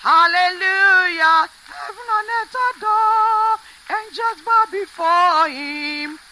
Hallelujah. Heaven and earth adore. Angels bow before him.